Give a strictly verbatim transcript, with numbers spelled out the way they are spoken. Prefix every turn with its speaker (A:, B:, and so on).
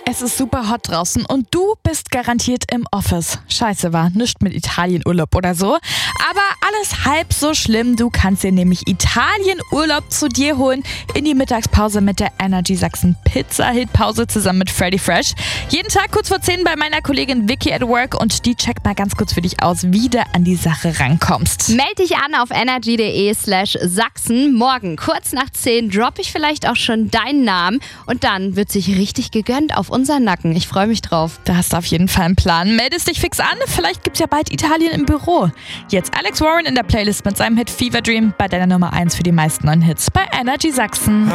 A: Es ist super hot draußen und du bist garantiert im Office. Scheiße war, nischt mit Italienurlaub oder so. Aber alles halb so schlimm. Du kannst dir nämlich Italienurlaub zu dir holen in die Mittagspause mit der Energy Sachsen Pizza-Hit-Pause zusammen mit Freddy Fresh. Jeden Tag kurz vor zehn bei meiner Kollegin Vicky at Work und die checkt mal ganz kurz für dich aus, wie du an die Sache rankommst.
B: Meld dich an auf energy.de slash Sachsen. Morgen kurz nach zehn droppe ich vielleicht auch schon deinen Namen und dann wird sich richtig gegönnt auf unseren Nacken. Ich freue mich drauf.
A: Da hast du auf jeden Fall einen Plan. Meldest dich fix an, vielleicht gibt's ja bald Italien im Büro. Jetzt Alex Warren in der Playlist mit seinem Hit Fever Dream bei deiner Nummer eins für die meisten neuen Hits bei Energy Sachsen.